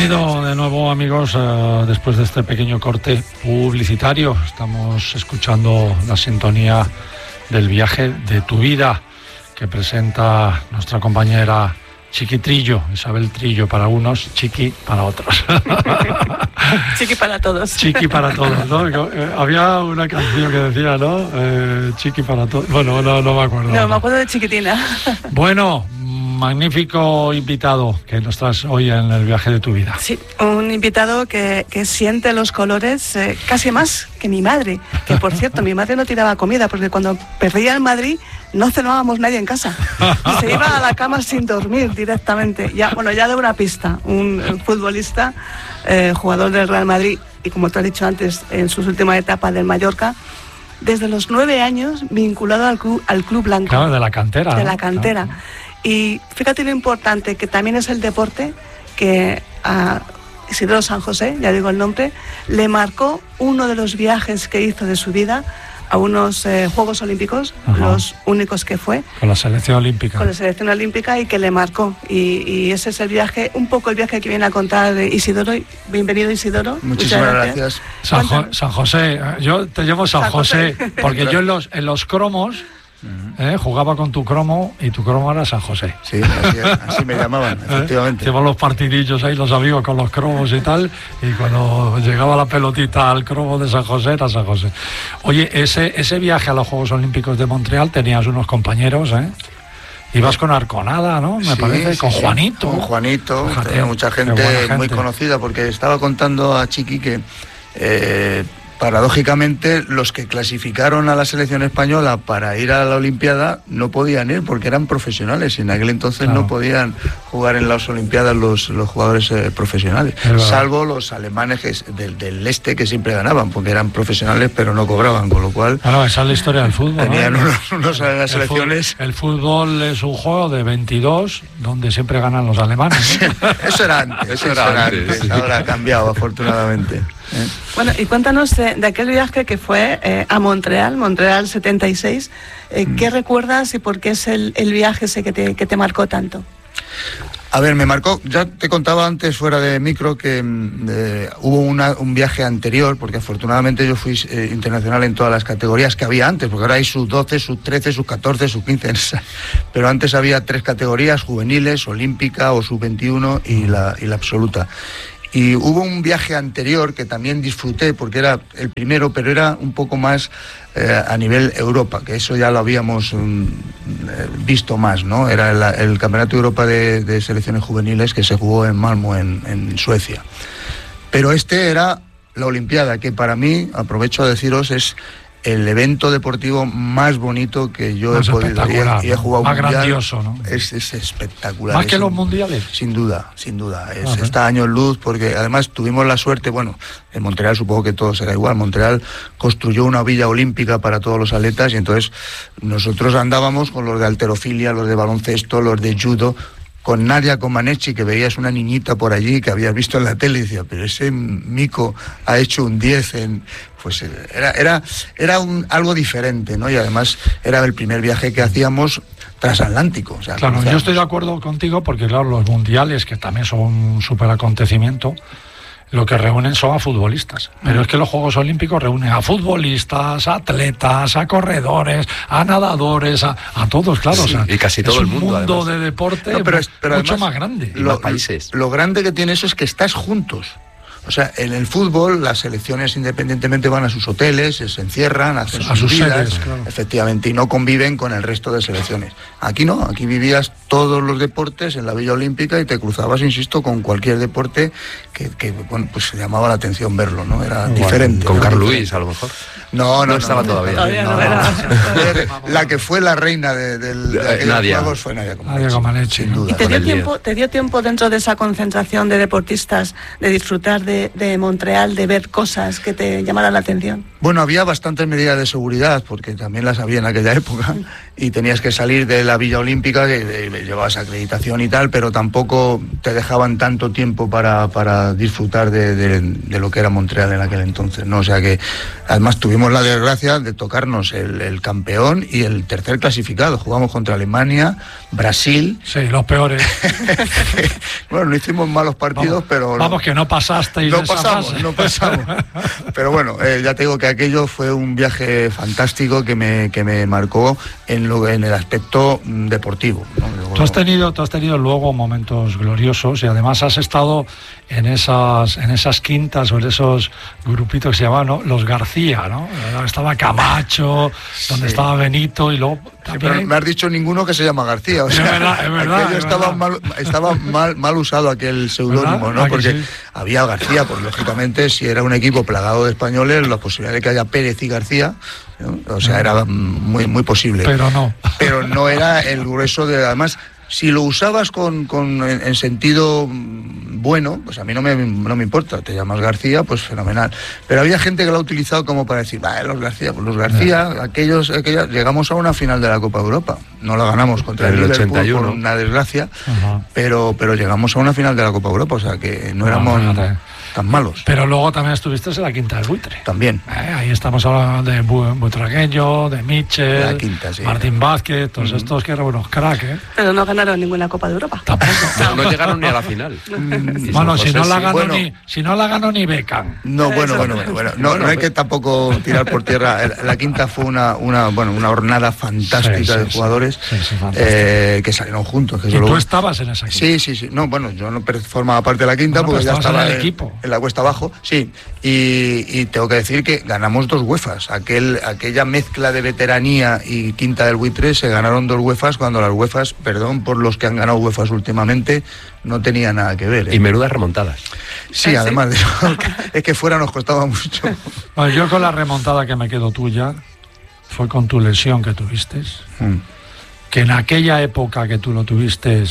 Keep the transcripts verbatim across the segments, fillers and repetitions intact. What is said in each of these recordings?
Bienvenido de nuevo, amigos, uh, después de este pequeño corte publicitario. Estamos escuchando la sintonía del viaje de tu vida que presenta nuestra compañera Chiqui Trillo, Isabel Trillo para unos, Chiqui para otros. Chiqui para todos. Chiqui para todos, ¿no? Eh, había una canción que decía, ¿no? Eh, Chiqui para todos. Bueno, no, no me acuerdo. No, me acuerdo de Chiquitina. Bueno, magnífico invitado que nos traes hoy en el viaje de tu vida. Sí, un invitado que, que siente los colores eh, casi más que mi madre. Que, por cierto, mi madre no tiraba comida porque cuando perdía el Madrid no cenábamos nadie en casa. Se iba a la cama sin dormir directamente. Ya, bueno, ya de una pista. Un futbolista, eh, jugador del Real Madrid y, como te has dicho antes, en sus últimas etapas del Mallorca, desde los nueve años vinculado al club, al club blanco. Claro, de la cantera. De ¿no? la cantera. Claro. Y fíjate lo importante que también es el deporte, que a Isidoro San José, ya digo el nombre, le marcó uno de los viajes que hizo de su vida a unos eh, Juegos Olímpicos, ajá, los únicos que fue. Con la selección olímpica. Con la selección olímpica y que le marcó. Y, y ese es el viaje, un poco el viaje que viene a contar Isidoro. Bienvenido, Isidoro. Muchísimas gracias. gracias. San, jo- San José, yo te llamo San, San José, José porque yo en los, en los cromos... ¿Eh? Jugaba con tu cromo y tu cromo era San José. Sí, así, así me llamaban, efectivamente. Llevaban los partidillos ahí, los amigos con los cromos y tal, y cuando llegaba la pelotita al cromo de San José era San José. Oye, ese, ese viaje a los Juegos Olímpicos de Montreal tenías unos compañeros, ¿eh? Ibas con Arconada, ¿no? Me sí, parece, sí, con Juanito. Con Juanito, Fíjate, mucha gente, gente muy conocida, porque estaba contando a Chiqui que... Eh, paradójicamente, los que clasificaron a la selección española para ir a la Olimpiada no podían ir porque eran profesionales y en aquel entonces claro. no podían jugar en las Olimpiadas los, los jugadores eh, profesionales, salvo los alemanes que, del, del este que siempre ganaban porque eran profesionales pero no cobraban, con lo cual... Bueno, esa es la historia del fútbol, tenían ¿no? unos, unos en las selecciones... El fútbol, el fútbol es un juego de veintidós donde siempre ganan los alemanes, ¿no? Eso era antes, eso, eso era antes, antes sí. Ahora ha cambiado afortunadamente. ¿Eh? Bueno, y cuéntanos de, de aquel viaje que fue eh, a Montreal, Montreal setenta y seis. Eh, mm. ¿Qué recuerdas y por qué es el, el viaje ese que te, que te marcó tanto? A ver, me marcó, ya te contaba antes fuera de micro que eh, hubo una, un viaje anterior, porque afortunadamente yo fui eh, internacional en todas las categorías que había antes, porque ahora hay sub doce, sub trece, sub catorce, sub quince, pero antes había tres categorías, juveniles, olímpica o sub veintiuno y la, y la absoluta. Y hubo un viaje anterior que también disfruté porque era el primero, pero era un poco más eh, a nivel Europa, que eso ya lo habíamos um, visto más, ¿no? Era el, el Campeonato de Europa de, de Selecciones Juveniles que se jugó en Malmö, en, en Suecia. Pero este era la Olimpiada, que para mí, aprovecho a deciros, es el evento deportivo más bonito que yo más he podido ir y he jugado más mundial. Grandioso, ¿no? Es, es espectacular. Más que es los un, mundiales. Sin duda, sin duda. Es, uh-huh. Está años luz porque además tuvimos la suerte, bueno, en Montreal supongo que todo será igual. Montreal construyó una villa olímpica para todos los atletas y entonces nosotros andábamos con los de halterofilia, los de baloncesto, los de judo, con Nadia Comaneci, que veías una niñita por allí que habías visto en la tele y decía, pero ese mico ha hecho un diez en... Pues era, era, era un, algo diferente, ¿no? Y además era el primer viaje que hacíamos transatlántico. O sea, claro, cruzamos. Yo estoy de acuerdo contigo porque, claro, los mundiales, que también son un súper acontecimiento, lo que reúnen son a futbolistas. Pero mm. es que los Juegos Olímpicos reúnen a futbolistas, a atletas, a corredores, a nadadores, a, a todos, claro. Sí, o sea, y casi todo es el un mundo, mundo además. de deporte no, pero es, pero mucho además, más grande. Lo, más países. Lo grande que tiene eso es que estás juntos. O sea, en el fútbol las selecciones independientemente van a sus hoteles, se encierran, hacen a sus, sus vidas, sedes, claro. efectivamente, y no conviven con el resto de selecciones. Aquí no, aquí vivías todos los deportes en la Villa Olímpica y te cruzabas, insisto, con cualquier deporte que, que bueno, pues se llamaba la atención verlo, ¿no? Era bueno, diferente. Con Carl diferente. Lewis, a lo mejor. No, no, no, no estaba no, todavía. Todavía no, no, era. no. La que fue la reina de, de, de, de aquellos Nadia. juegos fue Nadia Comaneci. Nadia Comaneci, sin duda. ¿Y te dio, tiempo, te dio tiempo dentro de esa concentración de deportistas de disfrutar de, de Montreal, de ver cosas que te llamaran la atención? Bueno, había bastantes medidas de seguridad, porque también las había en aquella época, y tenías que salir de la Villa Olímpica, que eh, llevabas acreditación y tal, pero tampoco te dejaban tanto tiempo para, para disfrutar de, de, de lo que era Montreal en aquel entonces, ¿no? O sea que además tuvimos la desgracia de tocarnos el, el campeón y el tercer clasificado. Jugamos contra Alemania, Brasil. Sí, los peores. Bueno, no hicimos malos partidos, vamos, pero... Vamos, que no pasasteis No esa pasamos, fase. no pasamos. Pero bueno, eh, ya te digo que aquello fue un viaje fantástico que me, que me marcó en, lo, en el aspecto deportivo, ¿no? Luego, tú has tenido, tú has tenido luego momentos gloriosos y además has estado en esas, en esas quintas o en esos grupitos que se llamaban, ¿no? Los García, ¿no? Estaba Camacho, donde sí. estaba Benito y luego Sí, también... pero me has dicho ninguno que se llama García, o sea, es verdad, es verdad, aquello es estaba, verdad. mal, estaba mal, mal usado aquel seudónimo, ¿no? Porque sí? había García, pues lógicamente si era un equipo plagado de españoles, la posibilidad de que haya Pérez y García, ¿no? O sea, era muy, muy posible. Pero no. Pero no era el grueso de... Además, si lo usabas con, con en, en sentido bueno, pues a mí no me, no me importa, te llamas García, pues fenomenal. Pero había gente que lo ha utilizado como para decir, va, los García, pues los García, yeah. aquellos, aquellos, llegamos a una final de la Copa de Europa, no la ganamos contra el, el Liverpool ochenta y uno. Por una desgracia, uh-huh. pero, pero llegamos a una final de la Copa de Europa, o sea que no éramos... No, no, tan malos. Pero luego también estuviste en la Quinta del Buitre. También. Eh, ahí estamos hablando de Bu- Buitragueño, de Mitchell, la quinta, sí, Martín la... Vázquez, todos mm. estos que eran unos crack, ¿eh? Pero no ganaron ninguna Copa de Europa. Tampoco. No, no llegaron ni a la final. Mm, bueno, si no, la ganó bueno, ni, si no la ganó ni Beckham. No, bueno, bueno, bueno, bueno. No, no hay que tampoco tirar por tierra. La Quinta fue una, una, bueno, una hornada fantástica sí, sí, de jugadores sí, sí, eh, que salieron juntos. Que ¿Y solo... tú estabas en esa Quinta? Sí, sí, sí. No, bueno, yo no formaba parte de la Quinta bueno, porque ya estaba en el en, equipo. En la cuesta abajo. Sí, y, y tengo que decir que ganamos dos UEFAs. Aquel, aquella mezcla de veteranía y Quinta del Buitre se ganaron dos UEFAs cuando las UEFAs, perdón por los que han ganado UEFAs últimamente, no tenía nada que ver, ¿eh? Y menudas remontadas. Sí, además de eso, es que fuera nos costaba mucho. Bueno, yo con la remontada que me quedo tuya fue con tu lesión que tuviste, mm. que en aquella época que tú lo tuviste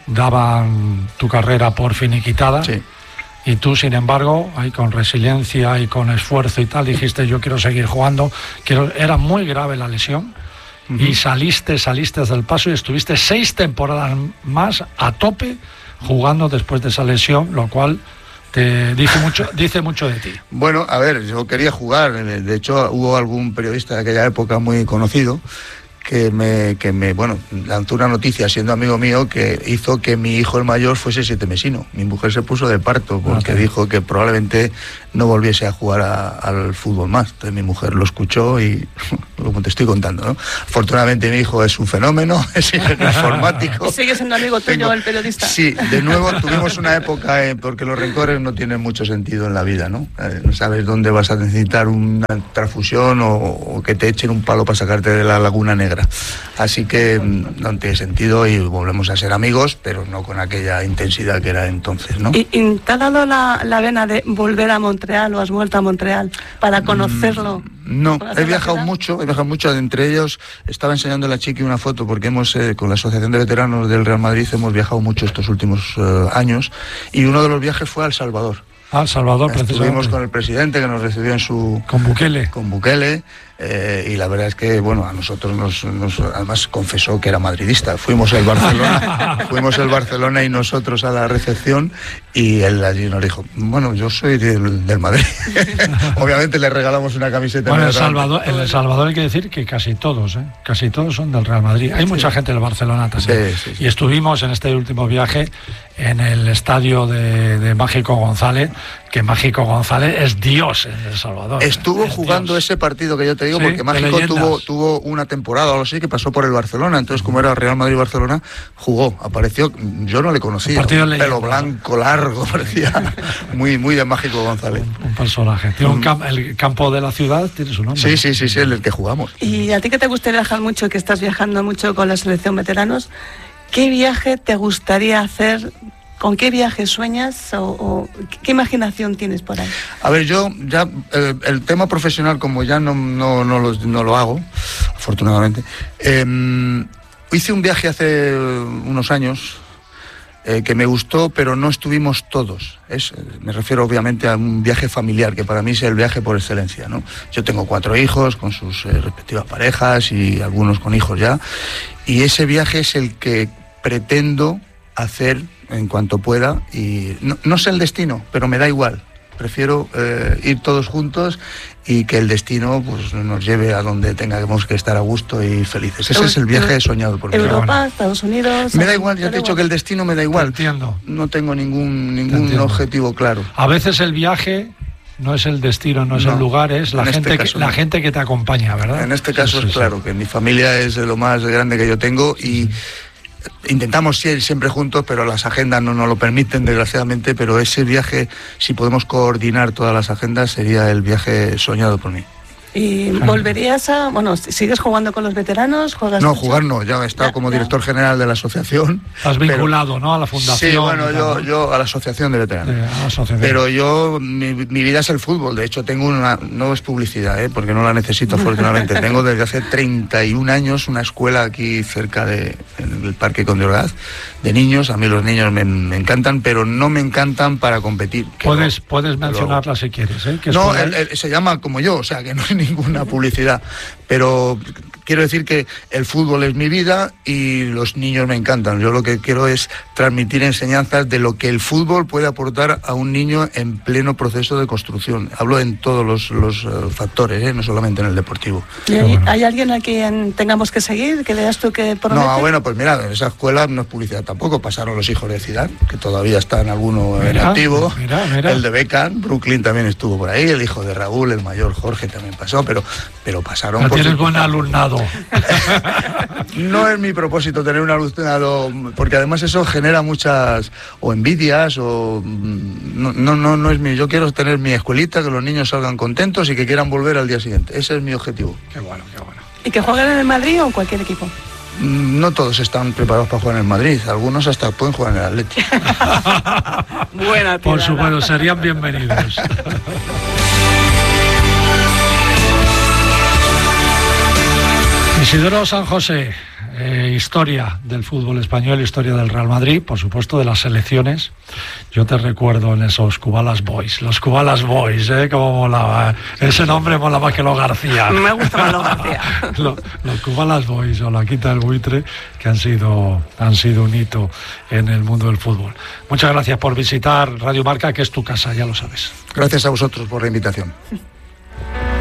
daban tu carrera por finiquitada. Sí. Y tú, sin embargo, ahí con resiliencia y con esfuerzo y tal, dijiste, yo quiero seguir jugando. Quiero... Era muy grave la lesión. Uh-huh. Y saliste, saliste del paso y estuviste seis temporadas más a tope jugando después de esa lesión, lo cual te dice mucho, dice mucho de ti. Bueno, a ver, yo quería jugar. De hecho, hubo algún periodista de aquella época muy conocido que me, que me, bueno, lanzó una noticia siendo amigo mío que hizo que mi hijo el mayor fuese sietemesino. Mi mujer se puso de parto porque okay. dijo que probablemente no volviese a jugar a, al fútbol más. Entonces mi mujer lo escuchó y como te estoy contando, ¿no? Afortunadamente mi hijo es un fenómeno, es informático. ¿Y sigue siendo amigo tuyo Tengo, el periodista? Sí, de nuevo tuvimos una época eh, porque los rencores no tienen mucho sentido en la vida, ¿no? Eh, no sabes dónde vas a necesitar una transfusión o, o que te echen un palo para sacarte de la laguna negra. Así que no tiene sentido y volvemos a ser amigos, pero no con aquella intensidad que era entonces, ¿no? ¿Y, y te ha dado la, la vena de volver a Montreal o has vuelto a Montreal para conocerlo? Mm, no, he viajado mucho, he viajado mucho. Entre ellos estaba enseñando a la Chiqui una foto porque hemos, eh, con la Asociación de Veteranos del Real Madrid, hemos viajado mucho estos últimos eh, años y uno de los viajes fue a El Salvador. Ah, Salvador, precisamente. Estuvimos con el presidente que nos recibió en su... Con Bukele. Con Bukele. Eh, y la verdad es que, bueno, a nosotros nos, nos... Además confesó que era madridista. Fuimos el Barcelona, fuimos el Barcelona y nosotros a la recepción y él allí nos dijo, bueno, yo soy del, del Madrid. Obviamente le regalamos una camiseta. Bueno, El Salvador, en El Salvador hay que decir que casi todos, ¿eh? Casi todos son del Real Madrid. Hay sí. mucha gente del Barcelona también. Sí, sí, sí. Y estuvimos en este último viaje en el estadio de, de Mágico González, que Mágico González es Dios en El Salvador. Estuvo ¿eh? jugando Dios. ese partido que yo te digo, sí, porque Mágico tuvo, tuvo una temporada o algo así que pasó por el Barcelona, entonces como era Real Madrid-Barcelona, jugó, apareció, yo no le conocía, un pelo blanco, largo, parecía muy, muy de Mágico González. Un, un personaje. Tiene un camp, el campo de la ciudad tiene su nombre. Sí, sí, sí, sí, el que jugamos. Y a ti que te gusta viajar mucho, que estás viajando mucho con la selección veteranos, ¿qué viaje te gustaría hacer? ¿Con qué viaje sueñas o, o qué imaginación tienes por ahí? A ver, yo ya eh, el tema profesional, como ya no, no, no, lo, no lo hago, afortunadamente, eh, hice un viaje hace unos años eh, que me gustó, pero no estuvimos todos. Es, me refiero obviamente a un viaje familiar, que para mí es el viaje por excelencia, ¿no? Yo tengo cuatro hijos con sus eh, respectivas parejas y algunos con hijos ya, y ese viaje es el que pretendo hacer en cuanto pueda, y no, no sé el destino, pero me da igual. Prefiero eh, ir todos juntos y que el destino pues nos lleve a donde tengamos que estar a gusto y felices. Ese es el viaje soñado por mí. Europa, Estados Unidos... Me da igual, ya te he dicho que el destino me da igual. Te entiendo. No tengo ningún, ningún objetivo claro. A veces el viaje no es el destino, no es no, el lugar, es la, gente, este que, la no. gente que te acompaña, ¿verdad? En este caso sí, es sí, claro, sí. que mi familia es lo más grande que yo tengo y... intentamos ir siempre juntos, pero las agendas no nos lo permiten, desgraciadamente, pero ese viaje, si podemos coordinar todas las agendas, sería el viaje soñado por mí. ¿Y volverías a...? Bueno, ¿sigues jugando con los veteranos? ¿Juegas no, mucho? jugar no, ya he estado ya, como ya. director general de la asociación. Has vinculado, pero, ¿no?, a la fundación. Sí, bueno, yo, yo a la asociación de veteranos. De asociación. Pero yo, mi, mi vida es el fútbol, de hecho tengo una... No es publicidad, ¿eh?, porque no la necesito afortunadamente. Tengo desde hace treinta y un años una escuela aquí cerca de, en el Parque Conde Orgaz, de niños. A mí los niños me, me encantan, pero no me encantan para competir. Puedes, no, puedes mencionarla si quieres, ¿eh? No, el, el, se llama como yo, o sea, que no hay ninguna publicidad, pero quiero decir que el fútbol es mi vida y los niños me encantan. Yo lo que quiero es transmitir enseñanzas de lo que el fútbol puede aportar a un niño en pleno proceso de construcción. Hablo en todos los, los uh, factores, ¿eh?, no solamente en el deportivo. ¿Y hay, bueno. hay alguien a quien tengamos que seguir, que veas tú que promete? No, bueno, pues mira, en esa escuela no es publicidad tampoco. Pasaron los hijos de Zidane, que todavía están alguno mira, en activo. Mira, mira. El de Beckham, Brooklyn también estuvo por ahí, el hijo de Raúl, el mayor Jorge también pasó, pero, pero pasaron... No por tienes buen alumnado. No es mi propósito tener un alumnado, porque además eso genera muchas o envidias o no, no, no, no es mi. Yo quiero tener mi escuelita, que los niños salgan contentos y que quieran volver al día siguiente. Ese es mi objetivo. Qué bueno, qué bueno. ¿Y que jueguen en el Madrid o en cualquier equipo? No todos están preparados para jugar en el Madrid, algunos hasta pueden jugar en el Atleti. Buena tirada. Por supuesto, serían bienvenidos. Isidoro San José, eh, historia del fútbol español, historia del Real Madrid, por supuesto de las selecciones. Yo te recuerdo en esos Cubalas Boys, los Cubalas Boys, ¿eh? Como molaba. Ese nombre mola más que los García. Me gusta más los García. los, los Cubalas Boys o la Quinta del Buitre, que han sido, han sido un hito en el mundo del fútbol. Muchas gracias por visitar Radio Marca, que es tu casa, ya lo sabes. Gracias a vosotros por la invitación.